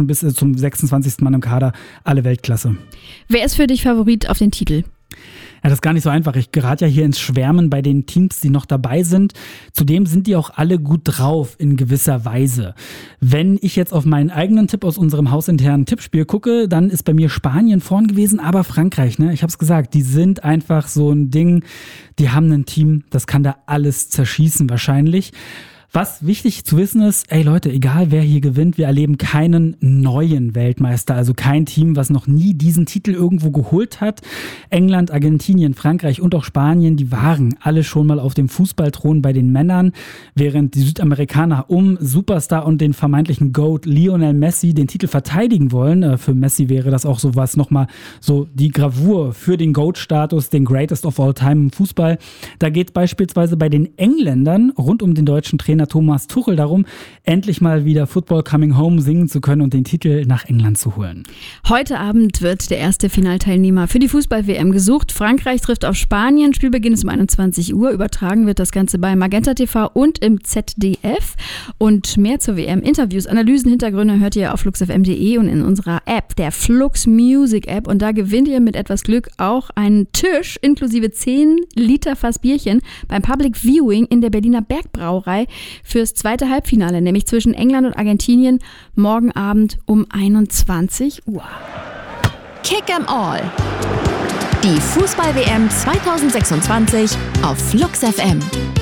schon bis zum 26. Mann im Kader, alle Weltklasse. Wer ist für dich Favorit auf den Titel? Ja, das ist gar nicht so einfach. Ich gerate ja hier ins Schwärmen bei den Teams, die noch dabei sind. Zudem sind die auch alle gut drauf in gewisser Weise. Wenn ich jetzt auf meinen eigenen Tipp aus unserem hausinternen Tippspiel gucke, dann ist bei mir Spanien vorn gewesen, aber Frankreich, ne? Ich habe es gesagt, die sind einfach so ein Ding, die haben ein Team, das kann da alles zerschießen wahrscheinlich. Was wichtig zu wissen ist, ey Leute, egal wer hier gewinnt, wir erleben keinen neuen Weltmeister, also kein Team, was noch nie diesen Titel irgendwo geholt hat. England, Argentinien, Frankreich und auch Spanien, die waren alle schon mal auf dem Fußballthron bei den Männern, während die Südamerikaner um Superstar und den vermeintlichen GOAT Lionel Messi den Titel verteidigen wollen. Für Messi wäre das auch sowas nochmal so die Gravur für den GOAT-Status, den Greatest of All Time im Fußball. Da geht beispielsweise bei den Engländern rund um den deutschen Trainer Thomas Tuchel darum, endlich mal wieder Football Coming Home singen zu können und den Titel nach England zu holen. Heute Abend wird der erste Finalteilnehmer für die Fußball-WM gesucht. Frankreich trifft auf Spanien. Spielbeginn ist um 21 Uhr. Übertragen wird das Ganze bei Magenta TV und im ZDF. Und mehr zur WM, Interviews, Analysen, Hintergründe hört ihr auf fluxfm.de und in unserer App, der Flux Music App. Und da gewinnt ihr mit etwas Glück auch einen Tisch inklusive 10 Liter Fass Bierchen beim Public Viewing in der Berliner Bergbrauerei fürs zweite Halbfinale, nämlich zwischen England und Argentinien, morgen Abend um 21 Uhr. Kick 'em All. Die Fußball-WM 2026 auf Flux FM.